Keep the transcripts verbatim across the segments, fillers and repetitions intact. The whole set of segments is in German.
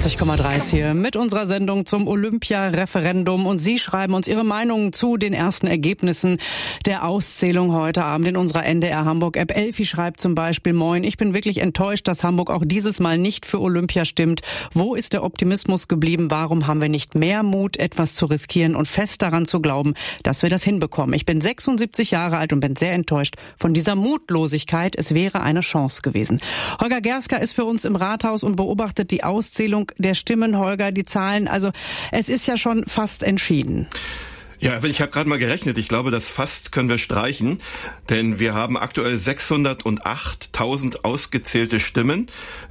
neunzig Komma drei ist hier mit unserer Sendung zum Olympia-Referendum. Und Sie schreiben uns Ihre Meinung zu den ersten Ergebnissen der Auszählung heute Abend in unserer N D R Hamburg-App. Elfi schreibt zum Beispiel: Moin, ich bin wirklich enttäuscht, dass Hamburg auch dieses Mal nicht für Olympia stimmt. Wo ist der Optimismus geblieben? Warum haben wir nicht mehr Mut, etwas zu riskieren und fest daran zu glauben, dass wir das hinbekommen? Ich bin sechsundsiebzig Jahre alt und bin sehr enttäuscht von dieser Mutlosigkeit. Es wäre eine Chance gewesen. Holger Gerska ist für uns im Rathaus und beobachtet die Auszählung der Stimmen. Holger, die Zahlen, also es ist ja schon fast entschieden. Ja, ich habe gerade mal gerechnet. Ich glaube, das fast können wir streichen, denn wir haben aktuell sechshundertachttausend ausgezählte Stimmen.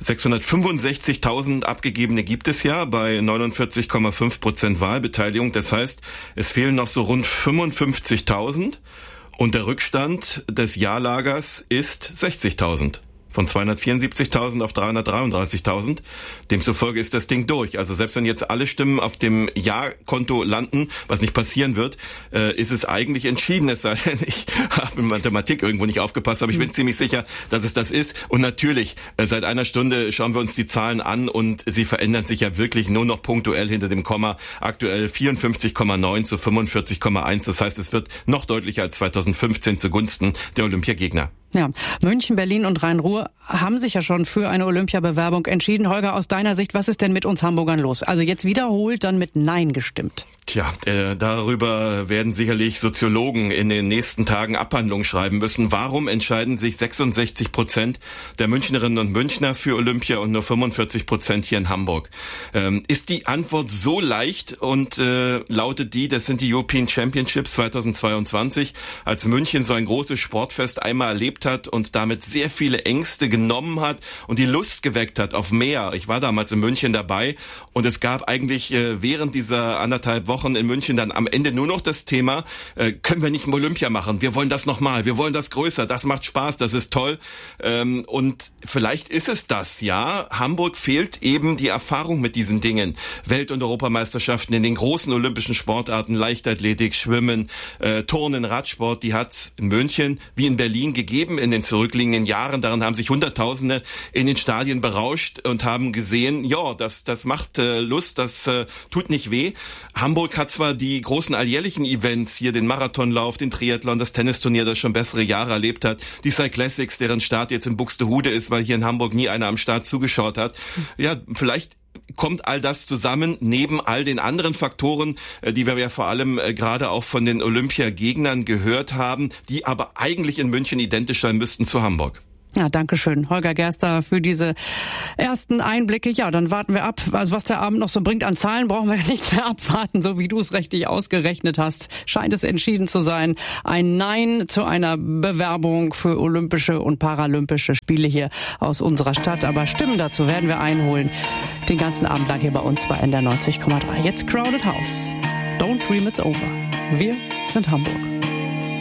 sechshundertfünfundsechzigtausend abgegebene gibt es ja bei neunundvierzig Komma fünf Prozent Wahlbeteiligung. Das heißt, es fehlen noch so rund fünfundfünfzigtausend und der Rückstand des Ja-Lagers ist sechzigtausend. Von zweihundertvierundsiebzigtausend auf dreihundertdreiunddreißigtausend. Demzufolge ist das Ding durch. Also selbst wenn jetzt alle Stimmen auf dem Ja-Konto landen, was nicht passieren wird, äh, ist es eigentlich entschieden. Es sei denn, ich habe in Mathematik irgendwo nicht aufgepasst, aber ich bin ziemlich sicher, dass es das ist. Und natürlich, äh, seit einer Stunde schauen wir uns die Zahlen an und sie verändern sich ja wirklich nur noch punktuell hinter dem Komma. Aktuell vierundfünfzig Komma neun zu fünfundvierzig Komma eins. Das heißt, es wird noch deutlicher als zweitausendfünfzehn zugunsten der Olympiagegner. Ja, München, Berlin und Rhein-Ruhr haben sich ja schon für eine Olympiabewerbung entschieden. Holger, aus deiner Sicht, was ist denn mit uns Hamburgern los? Also jetzt wiederholt dann mit Nein gestimmt. Tja, äh, darüber werden sicherlich Soziologen in den nächsten Tagen Abhandlungen schreiben müssen. Warum entscheiden sich sechsundsechzig Prozent der Münchnerinnen und Münchner für Olympia und nur fünfundvierzig Prozent hier in Hamburg? Ähm, ist die Antwort so leicht und äh, lautet die, das sind die European Championships zweitausendzweiundzwanzig, als München so ein großes Sportfest einmal erlebt hat und damit sehr viele Ängste genommen hat und die Lust geweckt hat auf mehr. Ich war damals in München dabei und es gab eigentlich äh, während dieser anderthalb Wochen in München dann am Ende nur noch das Thema, äh, können wir nicht ein Olympia machen? Wir wollen das nochmal, wir wollen das größer, das macht Spaß, das ist toll. Ähm, und vielleicht ist es das, ja. Hamburg fehlt eben die Erfahrung mit diesen Dingen. Welt- und Europameisterschaften in den großen olympischen Sportarten, Leichtathletik, Schwimmen, äh, Turnen, Radsport, die hat es in München wie in Berlin gegeben in den zurückliegenden Jahren. Daran haben sich Hunderttausende in den Stadien berauscht und haben gesehen, ja, das, das macht äh, Lust, das äh, tut nicht weh. Hamburg hat zwar die großen alljährlichen Events, hier den Marathonlauf, den Triathlon, das Tennisturnier, das schon bessere Jahre erlebt hat, die Cyclassics, deren Start jetzt in Buxtehude ist, weil hier in Hamburg nie einer am Start zugeschaut hat. Ja, vielleicht kommt all das zusammen, neben all den anderen Faktoren, die wir ja vor allem gerade auch von den Olympiagegnern gehört haben, die aber eigentlich in München identisch sein müssten zu Hamburg. Ja, danke schön, Holger Gerster, für diese ersten Einblicke. Ja, dann warten wir ab. Also was der Abend noch so bringt an Zahlen, brauchen wir nicht mehr abwarten. So wie du es richtig ausgerechnet hast, scheint es entschieden zu sein. Ein Nein zu einer Bewerbung für Olympische und Paralympische Spiele hier aus unserer Stadt. Aber Stimmen dazu werden wir einholen. Den ganzen Abend lang hier bei uns bei N D R neunzig Komma drei. Jetzt Crowded House. Don't dream it's over. Wir sind Hamburg.